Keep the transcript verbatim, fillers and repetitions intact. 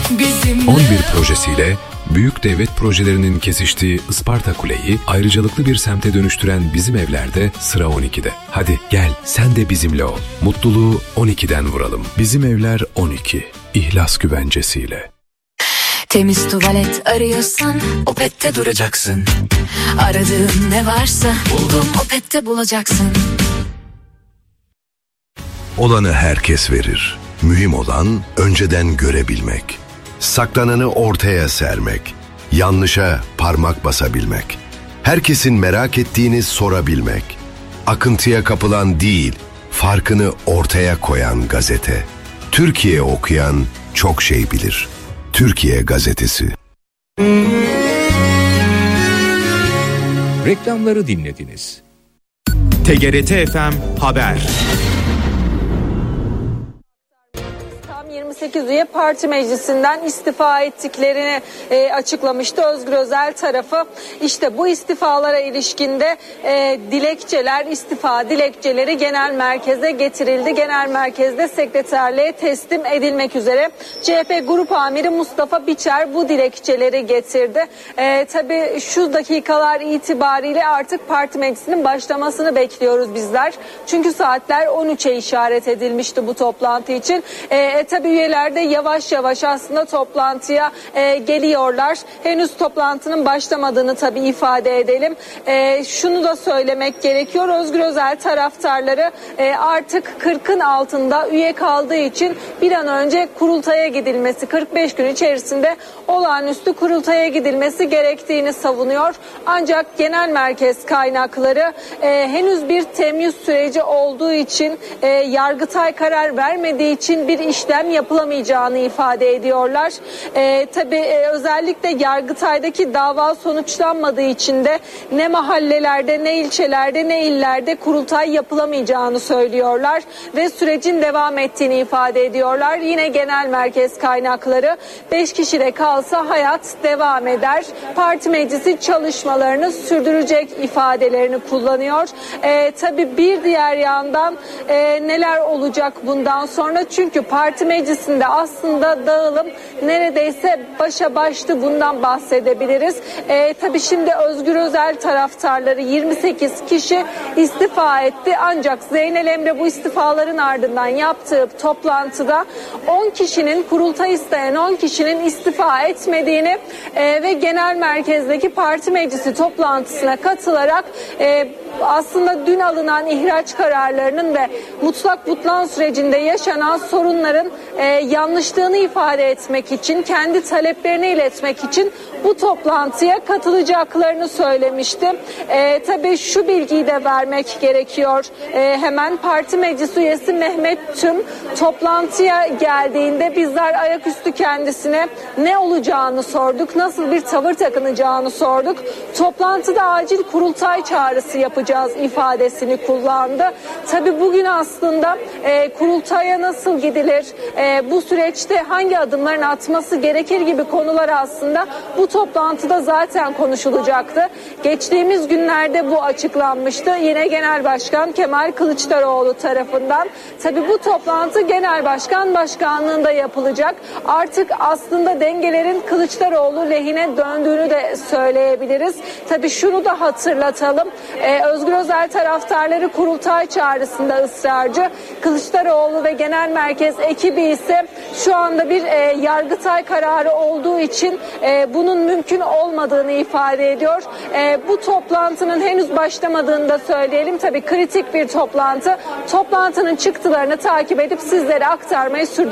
on bir projesiyle büyük devlet projelerinin kesiştiği Isparta Kule'yi ayrıcalıklı bir semte dönüştüren Bizim Evler'de sıra on ikide. Hadi gel sen de bizimle ol. Mutluluğu on ikiden vuralım. Bizim Evler on iki. İhlas güvencesiyle. Temiz tuvalet arıyorsan Opet'te duracaksın. Aradığın ne varsa buldum Opet'te bulacaksın. Olanı herkes verir. Mühim olan önceden görebilmek. Saklananı ortaya sermek. Yanlışa parmak basabilmek. Herkesin merak ettiğini sorabilmek. Akıntıya kapılan değil, farkını ortaya koyan gazete. Türkiye okuyan çok şey bilir. Türkiye Gazetesi. Reklamları dinlediniz. T G R T F M Haber. yirmi sekiz üye parti meclisinden istifa ettiklerini e, açıklamıştı Özgür Özel tarafı. İşte bu istifalara ilişkinde e, dilekçeler, istifa dilekçeleri genel merkeze getirildi. Genel merkezde sekreterliğe teslim edilmek üzere. C H P Grup Amiri Mustafa Biçer bu dilekçeleri getirdi. E, tabii şu dakikalar itibariyle artık parti meclisinin başlamasını bekliyoruz bizler. Çünkü saatler on üçe işaret edilmişti bu toplantı için. E, tabii üyeler de yavaş yavaş aslında toplantıya e, geliyorlar. Henüz toplantının başlamadığını tabii ifade edelim. E, şunu da söylemek gerekiyor. Özgür Özel taraftarları e, artık kırkın altında üye kaldığı için bir an önce kurultaya gidilmesi, kırk beş gün içerisinde olağanüstü kurultaya gidilmesi gerektiğini savunuyor. Ancak genel merkez kaynakları e, henüz bir temyiz süreci olduğu için, e, Yargıtay karar vermediği için bir işlem yapılamayacağını ifade ediyorlar. E, tabii e, özellikle Yargıtay'daki dava sonuçlanmadığı için de ne mahallelerde, ne ilçelerde, ne illerde kurultay yapılamayacağını söylüyorlar ve sürecin devam ettiğini ifade ediyorlar. Yine genel merkez kaynakları beş kişi de kalsa hayat devam eder. Parti meclisi çalışmalarını sürdürecek ifadelerini kullanıyor. E, tabii bir diğer yandan e, neler olacak bundan sonra? Çünkü parti meclisinde aslında dağılım neredeyse başa baştı, bundan bahsedebiliriz. E, tabii şimdi Özgür Özel taraftarları yirmi sekiz kişi istifa etti. Ancak Zeynel Emre bu istifaların ardından yaptığı toplantıda on kişinin, kurultay isteyen on kişinin istifa etmediğini e, ve genel merkezdeki parti meclisi toplantısına katılarak e, aslında dün alınan ihraç kararlarının ve mutlak butlan sürecinde yaşanan sorunların e, yanlışlığını ifade etmek için, kendi taleplerini iletmek için bu toplantıya katılacaklarını söylemişti. E, tabii şu bilgiyi de vermek gerekiyor. E, hemen parti meclis üyesi Mehmet Tüm toplantıya geldiğinde bizler ayaküstü kendisine ne olacağını sorduk, nasıl bir tavır takınacağını sorduk. Toplantıda acil kurultay çağrısı yapacağız ifadesini kullandı. Tabii bugün aslında e, kurultaya nasıl gidilir, e, bu süreçte hangi adımların atması gerekir gibi konular aslında bu toplantıda zaten konuşulacaktı. Geçtiğimiz günlerde bu açıklanmıştı. Yine Genel Başkan Kemal Kılıçdaroğlu tarafından. Tabii bu toplantı Genel Başkan Başkanlığında yapılacak. Artık aslında dengelerin Kılıçdaroğlu lehine döndüğünü de söyleyebiliriz. Tabii şunu da hatırlatalım. Ee, Özgür Özel taraftarları kurultay çağrısında ısrarcı. Kılıçdaroğlu ve Genel Merkez ekibi ise şu anda bir e, Yargıtay kararı olduğu için e, bunun mümkün olmadığını ifade ediyor. E, bu toplantının henüz başlamadığını da söyleyelim. Tabii kritik bir toplantı. Toplantının çıktılarını takip edip sizlere aktarmayı sürdürüyoruz.